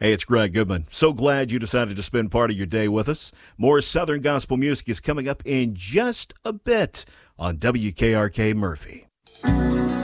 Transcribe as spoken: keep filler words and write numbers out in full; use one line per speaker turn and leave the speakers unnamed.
Hey, it's Greg Goodman. So glad you decided to spend part of your day with us. More Southern gospel music is coming up in just a bit on W K R K Murphy.